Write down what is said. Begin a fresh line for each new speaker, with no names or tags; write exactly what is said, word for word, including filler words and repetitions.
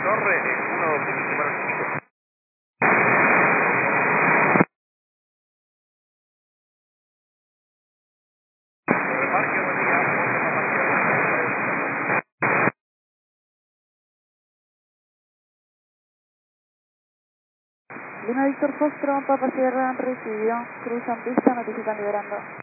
Torre, eh, uno punto cinco. Reparque, buen día.
Lima Víctor Fostro, Papa Sierra, recibió, cruzan pista, notifican liberando.